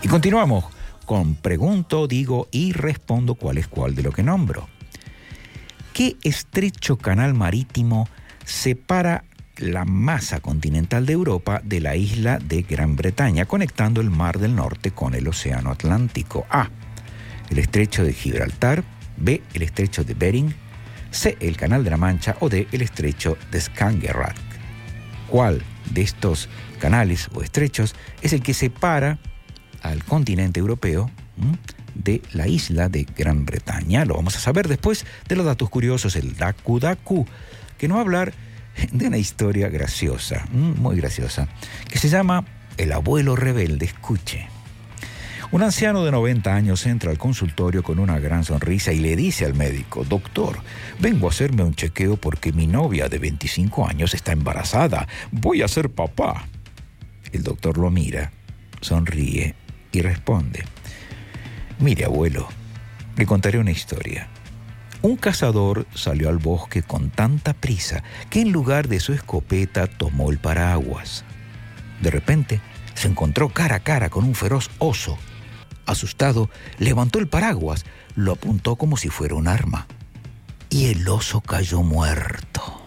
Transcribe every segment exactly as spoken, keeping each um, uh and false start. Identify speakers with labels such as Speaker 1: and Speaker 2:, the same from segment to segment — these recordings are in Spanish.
Speaker 1: Continuamos con pregunto, digo y respondo cuál es cuál de lo que nombro. ¿Qué estrecho canal marítimo separa la masa continental de Europa de la isla de Gran Bretaña, conectando el Mar del Norte con el Océano Atlántico? A. El estrecho de Gibraltar. B. El estrecho de Bering. C. El canal de la Mancha. O D. El estrecho de Skagerrak. ¿Cuál de estos canales o estrechos es el que separa al continente europeo ¿m? de la isla de Gran Bretaña? Lo vamos a saber después de los datos curiosos, el Daku Daku, que nos va a hablar de una historia graciosa, muy graciosa, que se llama El abuelo rebelde. Escuche. Un anciano de noventa años entra al consultorio con una gran sonrisa y le dice al médico: doctor, vengo a hacerme un chequeo porque mi novia de veinticinco años está embarazada. Voy a ser papá. El doctor lo mira, sonríe y responde: mire, abuelo, le contaré una historia. Un cazador salió al bosque con tanta prisa que en lugar de su escopeta tomó el paraguas. De repente se encontró cara a cara con un feroz oso. Asustado, levantó el paraguas, lo apuntó como si fuera un arma y el oso cayó muerto.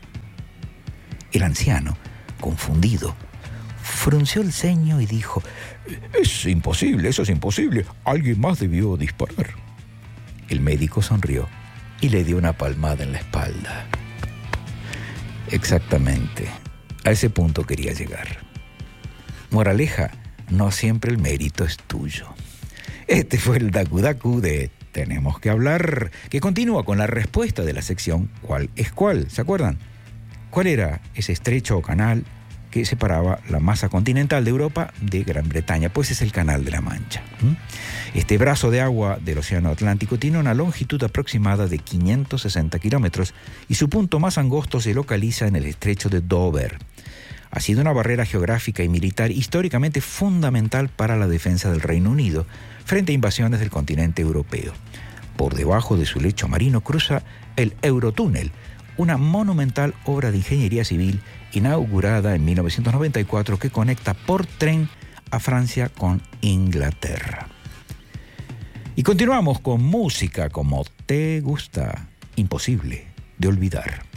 Speaker 1: El anciano, confundido, frunció el ceño y dijo: es imposible, eso es imposible. Alguien más debió disparar. El médico sonrió y le dio una palmada en la espalda. Exactamente, a ese punto quería llegar. Moraleja, no siempre el mérito es tuyo. Este fue el Daku Daku de Tenemos que Hablar, que continúa con la respuesta de la sección ¿Cuál es cuál? ¿Se acuerdan? ¿Cuál era ese estrecho o canal que separaba la masa continental de Europa de Gran Bretaña? Pues es el Canal de la Mancha. Este brazo de agua del Océano Atlántico tiene una longitud aproximada de quinientos sesenta kilómetros y su punto más angosto se localiza en el estrecho de Dover. Ha sido una barrera geográfica y militar históricamente fundamental para la defensa del Reino Unido frente a invasiones del continente europeo. Por debajo de su lecho marino cruza el Eurotúnel, una monumental obra de ingeniería civil inaugurada en mil novecientos noventa y cuatro que conecta por tren a Francia con Inglaterra. Y continuamos con música como Te Gusta, imposible de olvidar.